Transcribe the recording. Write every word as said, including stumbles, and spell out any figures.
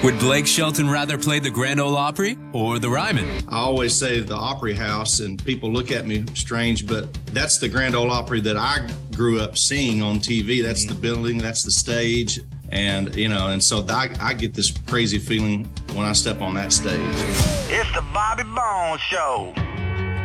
Would Blake Shelton rather play the Grand Ole Opry or the Ryman? I always say the Opry House, and people look at me strange, but that's the Grand Ole Opry that I grew up seeing on T V. That's the building, that's the stage, and you know, and so I, I get this crazy feeling when I step on that stage. It's the Bobby Bones Show.